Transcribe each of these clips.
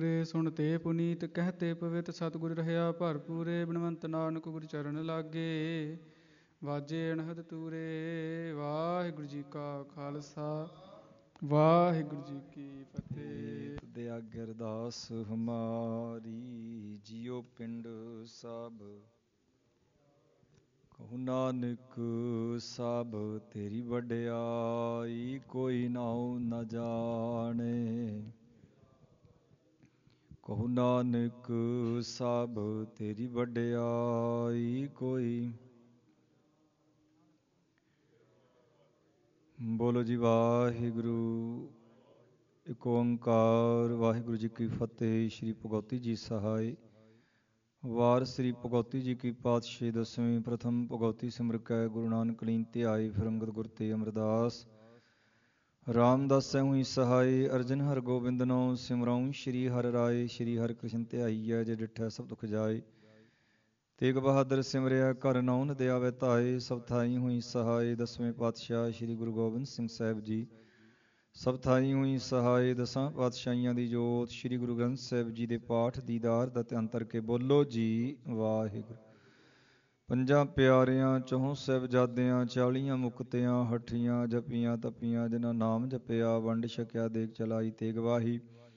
ਸੁਣ ਤੇ ਪੁਨੀਤ ਕਹਤੇ ਪਵਿੱਤ ਸਤਿਗੁਰ ਰਹਿਆ ਭਰਪੂਰੇ ਬਿਨਵੰਤ ਨਾਨਕ ਗੁਰ ਚਰਨ ਲਾਗੇ ਵਾਜੇ ਅਣਹਦ ਤੂਰੇ। ਵਾਹਿਗੁਰੂ ਜੀ ਕਾ ਖਾਲਸਾ ਵਾਹਿਗੁਰੂ ਜੀ ਕੀ ਫਤਿਹ। ਦੇ ਆਗੇ ਅਰਦਾਸ ਹਮਾਰੀ ਜਿਉ ਪਿੰਡ ਸਭ ਕਹੂ ਨਾਨਕ ਸਭ ਤੇਰੀ ਵਡਿਆਈ ਕੋਈ ਨਾਉ ਨ ਜਾਣੇ। ਕਹੂ ਨਾਨਕ ਸਭ ਤੇਰੀ ਵਡਿਆਈ ਕੋਈ। ਬੋਲੋ ਜੀ ਵਾਹਿਗੁਰੂ ਇਕ ਓੰਕਾਰ। ਵਾਹਿਗੁਰੂ ਜੀ ਕੀ ਫਤਿਹ। ਸ਼੍ਰੀ ਭਗਉਤੀ ਜੀ ਸਹਾਇ। ਵਾਰ ਸ੍ਰੀ ਭਗਉਤੀ ਜੀ ਕੀ ਪਾਤਸ਼ਾਹੀ ਦਸਵੀਂ। ਪ੍ਰਥਮ ਭਗਉਤੀ ਸਿਮਰ ਕੈ ਗੁਰੂ ਨਾਨਕ ਲੀਨ ਧਿਆਏ। ਫਿਰ ਅੰਗਦ ਗੁਰ ਤੇ ਅਮਰਦਾਸ ਰਾਮਦਾਸੈ ਹੋਈ ਸਹਾਈ। ਅਰਜਨ ਹਰ ਗੋਬਿੰਦ ਨੋ ਸਿਮਰਉ ਸ਼੍ਰੀ ਹਰਿ ਰਾਏ। ਸ਼੍ਰੀ ਹਰਿ ਕ੍ਰਿਸ਼ਨ ਧਿਆਈਐ ਜੇ ਡਿਠੈ ਸਭ ਦੁਖ ਜਾਏ। ਤੇਗ ਬਹਾਦਰ ਸਿਮਰਿਆ ਘਰ ਨੌ ਨਦਿ ਆਵੈ ਧਾਏ। ਸਭ ਥਾਈ ਹੋਈ ਸਹਾਈ। ਦਸਵੇਂ ਪਾਤਸ਼ਾਹ ਸ਼੍ਰੀ ਗੁਰੂ ਗੋਬਿੰਦ ਸਿੰਘ ਸਾਹਿਬ ਜੀ ਸਭ ਥਾਈ ਹੋਈ ਸਹਾਈ। ਦਸਾਂ ਪਾਤਸ਼ਾਹੀਆਂ ਦੀ ਜੋਤ ਸ਼੍ਰੀ ਗੁਰੂ ਗ੍ਰੰਥ ਸਾਹਿਬ ਜੀ ਦੇ ਪਾਠ ਦੀਦਾਰ ਦਾ ਧਿਆਨ ਧਰ ਕੇ ਬੋਲੋ ਜੀ ਵਾਹਿਗੁਰੂ। ਪੰਜਾਂ ਪਿਆਰਿਆਂ ਚੌਂ ਸਾਹਿਬਜ਼ਾਦਿਆਂ 40 ਮੁਕਤਿਆਂ ਹੱਠੀਆਂ ਜਪੀਆਂ ਤਪੀਆਂ ਜਿਨ੍ਹਾਂ ਨਾਮ ਜਪਿਆ ਵੰਡ ਛਕਿਆ ਦੇਖ ਚਲਾਈ ਤੇਗ ਵਾਹੀ।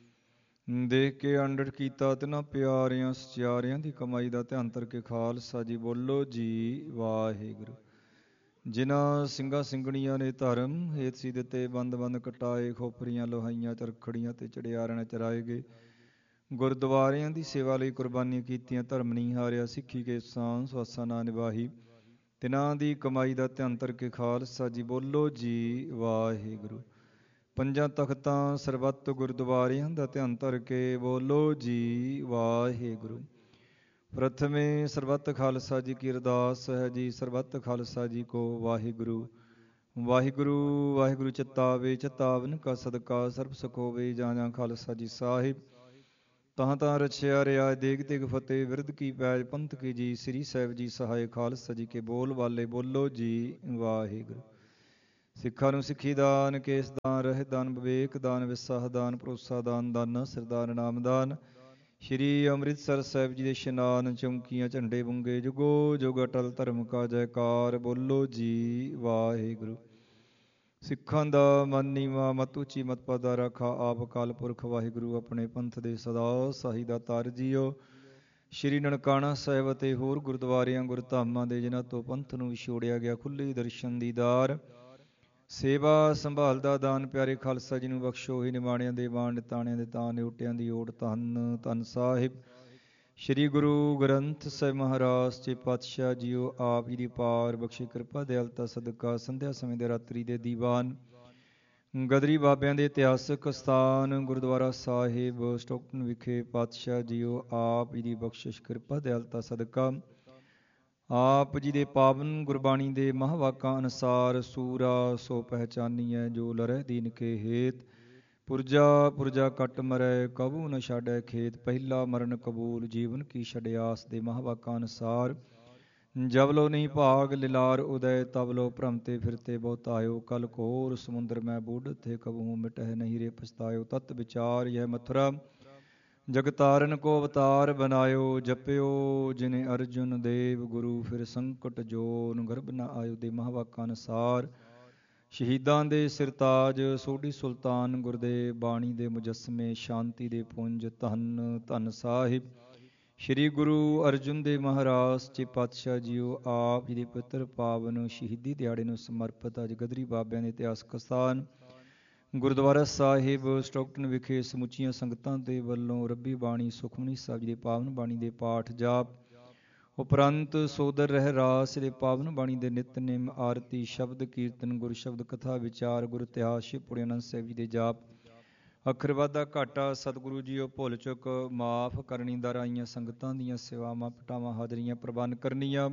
ਦੇਖ ਕੇ ਅੰਡੜ ਕੀਤਾ ਤਿਨਾਂ ਪਿਆਰਿਆਂ ਸਚਿਆਰਿਆਂ ਦੀ ਕਮਾਈ ਦਾ ਧਿਆਨ ਧਰ ਕੇ ਖਾਲਸਾ ਜੀ ਬੋਲੋ ਜੀ ਵਾਹਿਗੁਰੂ। ਜਿਨ੍ਹਾਂ ਸਿੰਘਾਂ ਸਿੰਘਣੀਆਂ ਨੇ ਧਰਮ ਹੇਤ ਸੀ ਦਿੱਤੇ ਬੰਦ ਬੰਦ ਕਟਾਏ। ਖੋਪਰੀਆਂ ਲੋਹਾਈਆਂ ਚਰਖੜੀਆਂ ਤੇ ਚੜਿਆਰਨ ਚਰਾਏ ਗਏ। ਗੁਰਦੁਆਰਿਆਂ ਦੀ ਸੇਵਾ ਲਈ ਕੁਰਬਾਨੀਆਂ ਕੀਤੀਆਂ ਧਰਮ ਨਹੀਂ ਹਾਰਿਆ। ਸਿੱਖੀ ਕੇ ਸਾਂਝ ਸਵਾਸਾਂ ਨਾ ਨਿਭਾਹੀ ਤਿਨਾਂ ਦੀ ਕਮਾਈ ਦਾ ਧਿਆਨ ਧਰ ਕੇ ਖਾਲਸਾ ਜੀ ਬੋਲੋ ਜੀ ਵਾਹਿਗੁਰੂ। ਪੰਜਾਂ ਤਖਤਾਂ ਸਰਬੱਤ ਗੁਰਦੁਆਰਿਆਂ ਦਾ ਧਿਆਨ ਧਰ ਕੇ ਬੋਲੋ ਜੀ ਵਾਹਿਗੁਰੂ। ਪ੍ਰਥਮੇ ਸਰਬੱਤ ਖਾਲਸਾ ਜੀ ਕੀ ਅਰਦਾਸ ਹੈ ਜੀ। ਸਰਬੱਤ ਖਾਲਸਾ ਜੀ ਕੋ ਵਾਹਿਗੁਰੂ। ਵਾਹਿਗੁਰੂ ਵਾਹਿਗੁਰੂ ਚਿਤਾਵੇ ਚਿਤਾਵਨ ਕਾ ਸਦਕਾ ਸਰਬ ਸੁਖ ਹੋਵੇ। ਜਾਂ ਜਾਂ ਖਾਲਸਾ ਜੀ ਸਾਹਿਬ ਤਾਂ ਤਾਂ ਰਛਿਆ ਰਿਆ ਦੇਗ ਤੇਗ ਫਤਿਹ ਵਿਰਧ ਕੀ ਪੈਜ ਪੰਥ ਕੀ ਜੀ। ਸ੍ਰੀ ਸਾਹਿਬ ਜੀ ਸਹਾਇ ਖਾਲਸਾ ਜੀ ਕੇ ਬੋਲ ਵਾਲੇ ਬੋਲੋ ਜੀ ਵਾਹਿਗੁਰੂ। ਸਿੱਖਾਂ ਨੂੰ ਸਿੱਖੀ ਦਾਨ ਕੇਸ ਦਾਨ ਰਹਿ ਦਾਨ ਵਿਵੇਕ ਦਾਨ ਵਿਸਾਹ ਦਾਨ ਭਰੋਸਾ ਦਾਨ ਦਾਨਾ ਸਰਦਾਨ ਨਾਮਦਾਨ। ਸ਼੍ਰੀ ਅੰਮ੍ਰਿਤਸਰ ਸਾਹਿਬ ਜੀ ਦੇ ਇਸ਼ਨਾਨ ਚੌਂਕੀਆਂ ਝੰਡੇ ਬੁੰਗੇ ਜੁਗੋ ਜੁਗ ਅਟਲ ਧਰਮ ਕਾ ਜੈਕਾਰ ਬੋਲੋ ਜੀ ਵਾਹਿਗੁਰੂ। ਸਿੱਖਾਂ ਦਾ ਮਨ ਨੀਵਾਂ ਮਤ ਉੱਚੀ ਮਤ ਪਾਦਾ ਰਾਖਾ ਆਪ ਅਕਾਲ ਪੁਰਖ ਵਾਹਿਗੁਰੂ ਆਪਣੇ ਪੰਥ ਦੇ ਸਦਾ ਸਾਹੀ ਦਾ ਤਾਰ ਜੀਓ। ਸ਼੍ਰੀ ਨਨਕਾਣਾ ਸਾਹਿਬ ਅਤੇ ਹੋਰ ਗੁਰਦੁਆਰਿਆਂ ਗੁਰਧਾਮਾਂ ਦੇ ਜਿਨ੍ਹਾਂ ਤੋਂ ਪੰਥ ਨੂੰ ਵਿਛੋੜਿਆ ਗਿਆ ਖੁੱਲ੍ਹੀ ਦਰਸ਼ਨ ਦੀਦਾਰ ਸੇਵਾ ਸੰਭਾਲ ਦਾ ਦਾਨ ਪਿਆਰੇ ਖਾਲਸਾ ਜੀ ਨੂੰ ਬਖਸ਼ੋ। ਹੀ ਨਿਮਾਣਿਆਂ ਦੇ ਬਾਣ ਤਾਣਿਆਂ ਦੇ ਤਾਂ ਨਿਉਟਿਆਂ ਦੀ ਓਟ ਧੰਨ ਧੰਨ ਸਾਹਿਬ ਸ਼੍ਰੀ ਗੁਰੂ ਗ੍ਰੰਥ ਸਾਹਿਬ ਮਹਾਰਾਜ ਸੱਚੇ ਪਾਤਸ਼ਾਹ ਜੀਓ ਆਪ ਜੀ ਦੀ ਪਾਰ ਬਖਸ਼ੀ ਕਿਰਪਾ ਦਿਆਲਤਾ ਸਦਕਾ ਸੰਧਿਆ ਸਮੇਂ ਦੇ ਰਾਤਰੀ ਦੇ ਦੀਵਾਨ ਗਦਰੀ ਬਾਬਿਆਂ ਦੇ ਇਤਿਹਾਸਕ ਸਥਾਨ ਗੁਰਦੁਆਰਾ ਸਾਹਿਬ ਸਟੋਕਟਨ ਵਿਖੇ ਪਾਤਸ਼ਾਹ ਜੀਓ ਆਪ ਜੀ ਦੀ ਬਖਸ਼ਿਸ਼ ਕਿਰਪਾ ਦਿਆਲਤਾ ਸਦਕਾ ਆਪ ਜੀ ਦੇ ਪਾਵਨ ਗੁਰਬਾਣੀ ਦੇ ਮਹਾਵਾਕਾਂ ਅਨੁਸਾਰ ਸੂਰਾ ਸੋ ਪਹਿਚਾਨੀਐ ਜੋ ਲਰਹਿ ਦੀਨ ਕੇ ਹੇਤ। ਪੁਰਜਾ ਪੁਰਜਾ ਕੱਟ ਮਰੈ ਕਬੂ ਨ ਛਾਡੈ ਖੇਤ। ਪਹਿਲਾ ਮਰਨ ਕਬੂਲ ਜੀਵਨ ਕੀ ਛੜਿਆਸ ਦੇ ਮਹਾਵਾਕਾਂ ਅਨੁਸਾਰ ਜਬ ਲੋ ਨਹੀਂ ਭਾਗ ਲਿਲਾਰ ਉਦੈ ਤਬ ਲੋ ਭ੍ਰਮਤੇ ਫਿਰਤੇ ਬਹੁਤ ਆਇਓ। ਕਲ ਘੋਰ ਸਮੁੰਦਰ ਮੈਂ ਬੂਢ ਥੇ ਕਬਹੂ ਮਿਟਹਿ ਨਹੀਂ ਰੇ ਪਛਤਾਇਓ। ਤਤ ਵਿਚਾਰ ਯਹ ਮਥੁਰਾ ਜਗਤਾਰਨ ਕੋ ਅਵਤਾਰ ਬਨਾਇਓ। ਜਪਿਓ ਜਿਨੇ ਅਰਜੁਨ ਦੇਵ ਗੁਰੂ ਫਿਰ ਸੰਕਟ ਜੋਨ ਗਰਭ ਨ ਆਇਓ ਦੇ ਮਹਾਵਾਕਾਂ ਅਨੁਸਾਰ ਸ਼ਹੀਦਾਂ ਦੇ ਸਿਰਤਾਜ ਸੋਢੀ ਸੁਲਤਾਨ ਗੁਰਦੇਵ ਬਾਣੀ ਦੇ ਮੁਜੱਸਮੇ ਸ਼ਾਂਤੀ ਦੇ ਪੁੰਜ ਧੰਨ ਧੰਨ ਸਾਹਿਬ ਸ਼੍ਰੀ ਗੁਰੂ ਅਰਜੁਨ ਦੇਵ ਮਹਾਰਾਜ ਸੱਚੇ ਪਾਤਸ਼ਾਹ ਜੀਓ ਆਪ ਜੀ ਦੇ ਪਵਿੱਤਰ ਪਾਵਨ ਸ਼ਹੀਦੀ ਦਿਹਾੜੇ ਨੂੰ ਸਮਰਪਿਤ ਅੱਜ ਗਦਰੀ ਬਾਬਿਆਂ ਦੇ ਇਤਿਹਾਸਕ ਸਥਾਨ ਗੁਰਦੁਆਰਾ ਸਾਹਿਬ ਸਟੋਕਟਨ ਵਿਖੇ ਸਮੁੱਚੀਆਂ ਸੰਗਤਾਂ ਦੇ ਵੱਲੋਂ ਰੱਬੀ ਬਾਣੀ ਸੁਖਮਨੀ ਸਾਹਿਬ ਜੀ ਦੇ ਪਾਵਨ ਬਾਣੀ ਦੇ ਪਾਠ ਜਾਪ ਉਪਰੰਤ ਸੋਦਰ ਰਹਿ ਰਾਸ ਦੇ ਪਾਵਨ ਬਾਣੀ ਦੇ ਨਿਤਨੇਮ ਆਰਤੀ ਸ਼ਬਦ ਕੀਰਤਨ ਗੁਰ ਸ਼ਬਦ ਕਥਾ ਵਿਚਾਰ ਗੁਰ ਇਤਿਹਾਸ ਸ਼੍ਰੀ ਪੁਰੀ ਆਨੰਦ ਸਾਹਿਬ ਜੀ ਦੇ ਜਾਪ ਅੱਖਰ ਵਾਧਾ ਘਾਟਾ ਸਤਿਗੁਰੂ ਜੀਓ ਭੁੱਲ ਚੁੱਕ ਮਾਫ ਕਰਨੀ ਦਰ ਆਈਆਂ ਸੰਗਤਾਂ ਦੀਆਂ ਸੇਵਾਵਾਂ ਪਟਾਵਾਂ ਹਾਜ਼ਰੀਆਂ ਪ੍ਰਬੰਧ ਕਰਨੀਆਂ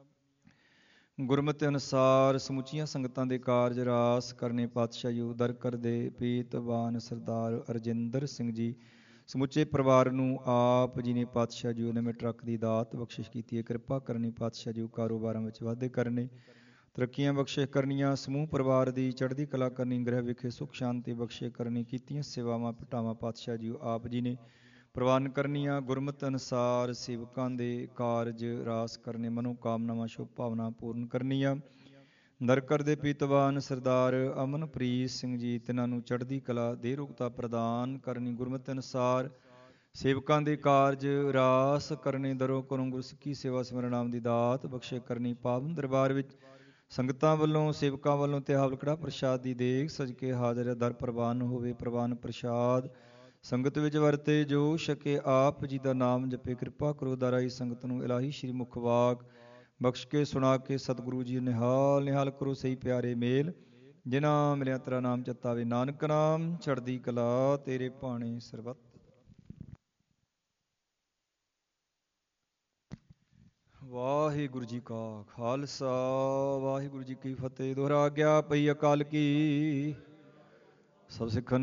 ਗੁਰਮਤਿ ਅਨੁਸਾਰ ਸਮੁੱਚੀਆਂ ਸੰਗਤਾਂ ਦੇ ਕਾਰਜ ਰਾਸ ਕਰਨੇ ਪਾਤਸ਼ਾਹ ਜੀ ਦਰ ਕਰਦੇ ਪੀਤਵਾਨ ਸਰਦਾਰ ਅਰਜਿੰਦਰ ਸਿੰਘ ਜੀ ਸਮੁੱਚੇ ਪਰਿਵਾਰ ਨੂੰ ਆਪ ਜੀ ਨੇ ਪਾਤਸ਼ਾਹ ਜੀ ਨਵੇਂ ਟਰੱਕ ਦੀ ਦਾਤ ਬਖਸ਼ਿਸ਼ ਕੀਤੀ ਹੈ। ਕਿਰਪਾ ਕਰਨੀ ਪਾਤਸ਼ਾਹ ਜੀ ਕਾਰੋਬਾਰਾਂ ਵਿੱਚ ਵਾਧੇ ਕਰਨੇ ਤਰੱਕੀਆਂ ਬਖਸ਼ਿਸ਼ ਕਰਨੀਆਂ ਸਮੂਹ ਪਰਿਵਾਰ ਦੀ ਚੜ੍ਹਦੀ ਕਲਾ ਕਰਨੀ ਗ੍ਰਹਿ ਵਿਖੇ ਸੁੱਖ ਸ਼ਾਂਤੀ ਬਖਸ਼ਿਸ਼ ਕਰਨੀ ਕੀਤੀਆਂ ਸੇਵਾਵਾਂ ਪਟਾਵਾਂ ਪਾਤਸ਼ਾਹ ਜੀ ਆਪ ਜੀ ਨੇ ਪ੍ਰਵਾਨ ਕਰਨੀਆਂ। ਗੁਰਮਤਿ ਅਨੁਸਾਰ ਸੇਵਕਾਂ ਦੇ ਕਾਰਜ ਰਾਸ ਕਰਨੇ। ਮਨੋ ਕਾਮਨਾਵਾਂ ਸ਼ੁਭ ਭਾਵਨਾ ਪੂਰਨ ਕਰਨੀਆਂ। ਨਰਕਰ ਦੇ ਪੀਤਵਾਨ ਸਰਦਾਰ ਅਮਨਪ੍ਰੀਤ ਸਿੰਘ ਜੀ, ਤਿਨਾਂ ਨੂੰ ਚੜ੍ਹਦੀ ਕਲਾ ਦੇ ਰੁਕਤਾ ਪ੍ਰਦਾਨ ਕਰਨੀ। ਗੁਰਮਤਿ ਅਨੁਸਾਰ ਸੇਵਕਾਂ ਦੇ ਕਾਰਜ ਰਾਸ ਕਰਨੇ। ਦਰੋ ਕਰੋ ਗੁਰ ਸਿੱਖੀ ਸੇਵਾ ਸਿਮਰਨ ਨਾਮ ਦੀ ਦਾਤ ਬਖਸ਼ੇ ਕਰਨੀ। ਪਾਵਨ ਦਰਬਾਰ ਵਿੱਚ ਸੰਗਤਾਂ ਵੱਲੋਂ ਸੇਵਕਾਂ ਵੱਲੋਂ ਤਿਹਾਵਲ ਕੜਾ ਪ੍ਰਸ਼ਾਦ ਦੀ ਦੇਗ ਸਜ ਕੇ ਹਾਜ਼ਰ। ਦਰ ਪ੍ਰਵਾਨ ਹੋਵੇ। ਪ੍ਰਵਾਨ ਪ੍ਰਸ਼ਾਦ ਸੰਗਤ ਵਿੱਚ ਵਰਤੇ। ਜੋ ਛਕੇ ਆਪ ਜੀ ਦਾ ਨਾਮ ਜਪੇ। ਕਿਰਪਾ ਕਰੋ ਦਾਰਾਈ ਸੰਗਤ ਨੂੰ ਇਲਾਹੀ ਸ਼੍ਰੀ ਮੁਖ ਵਾਕ ਬਖਸ਼ ਕੇ ਸੁਣਾ ਕੇ ਸਤਿਗੁਰੂ ਜੀ ਨਿਹਾਲ ਨਿਹਾਲ ਕਰੋ ਸਹੀ ਪਿਆਰੇ ਮੇਲ। ਜਿਨ੍ਹਾਂ ਮਿਲਿਆ ਤੇਰਾ ਨਾਮ ਚਿਤਾਵੇ। ਨਾਨਕ ਨਾਮ ਚੜ੍ਹਦੀ ਕਲਾ ਤੇਰੇ ਭਾਣੇ ਸਰਬੱਤ। ਵਾਹਿਗੁਰੂ ਜੀ ਕਾ ਖਾਲਸਾ ਵਾਹਿਗੁਰੂ ਜੀ ਕੀ ਫਤਿਹ। ਦੁਹਰਾ ਆਗਿਆ ਪਈ ਅਕਾਲ ਕੀ। ਸਭ ਸਿੱਖਾਂ